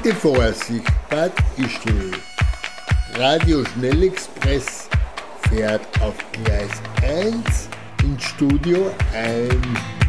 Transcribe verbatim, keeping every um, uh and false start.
Bitte Vorsicht, Bad Ischl. Radio Schnellexpress fährt auf Gleis eins ins Studio ein.